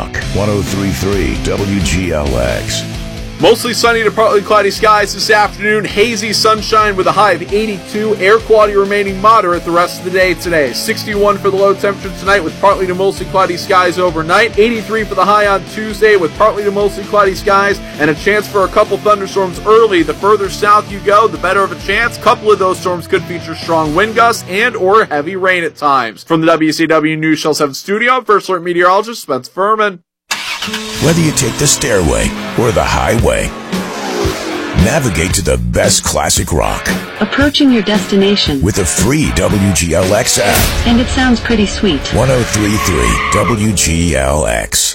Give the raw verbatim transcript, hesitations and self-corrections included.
Rock, one oh three point three W G L X. Mostly sunny to partly cloudy skies this afternoon. Hazy sunshine with a high of eighty-two. Air quality remaining moderate the rest of the day today. sixty-one for the low temperature tonight with partly to mostly cloudy skies overnight. eighty-three for the high on Tuesday with partly to mostly cloudy skies and a chance for a couple thunderstorms early. The further south you go, the better of a chance. A couple of those storms could feature strong wind gusts and or heavy rain at times. From the W C W News Channel seven studio, First Alert meteorologist Spencer Furman. Whether you take the stairway or the highway, navigate to the best classic rock. Approaching your destination with a free W G L X app. And it sounds pretty sweet. one oh three point three W G L X.